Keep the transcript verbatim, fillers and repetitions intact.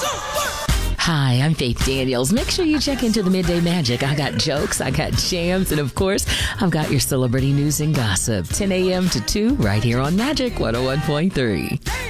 Hi, I'm Faith Daniels. Make sure you check into the Midday Magic. I got jokes, I got jams, and of course, I've got your celebrity news and gossip. ten a.m. to two right here on Magic one oh one point three.